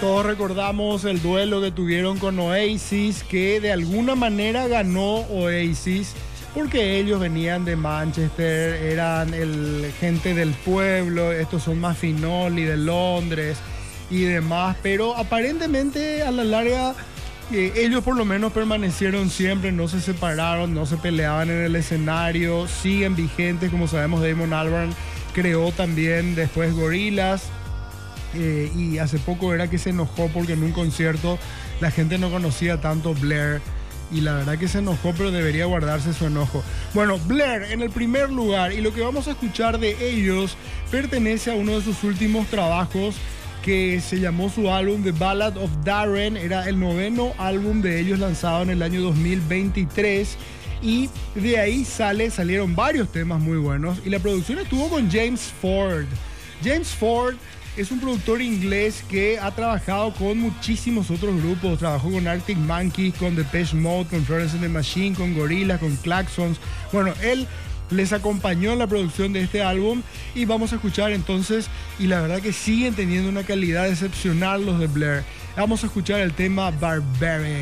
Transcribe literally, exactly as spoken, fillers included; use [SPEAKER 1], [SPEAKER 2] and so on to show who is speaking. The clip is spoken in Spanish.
[SPEAKER 1] Todos recordamos el duelo que tuvieron con Oasis, que de alguna manera ganó Oasis, porque ellos venían de Manchester, eran el gente del pueblo, estos son más finoli de Londres y demás, pero aparentemente a la larga eh, ellos por lo menos permanecieron siempre, no se separaron, no se peleaban en el escenario, siguen vigentes. Como sabemos, Damon Albarn creó también después Gorillaz. Eh, y hace poco era que se enojó porque en un concierto la gente no conocía tanto Blair, y la verdad que se enojó, pero debería guardarse su enojo. Bueno, Blair en el primer lugar, y lo que vamos a escuchar de ellos pertenece a uno de sus últimos trabajos, que se llamó su álbum The Ballad of Darren. Era el noveno álbum de ellos lanzado en el año dos mil veintitrés, y de ahí sale, salieron varios temas muy buenos, y la producción estuvo con James Ford. James Ford es un productor inglés que ha trabajado con muchísimos otros grupos. Trabajó con Arctic Monkeys, con Depeche Mode, con Florence and the Machine, con Gorillaz, con Klaxons. Bueno, él les acompañó en la producción de este álbum, y vamos a escuchar entonces, y la verdad que siguen teniendo una calidad excepcional los de Blair. Vamos a escuchar el tema Barbarian.